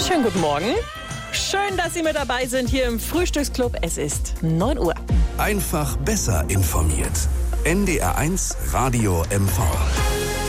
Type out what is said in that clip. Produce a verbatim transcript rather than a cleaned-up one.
Schönen guten Morgen. Schön, dass Sie mit dabei sind hier im Frühstücksclub. Es ist neun Uhr. Einfach besser informiert. N D R eins Radio M V.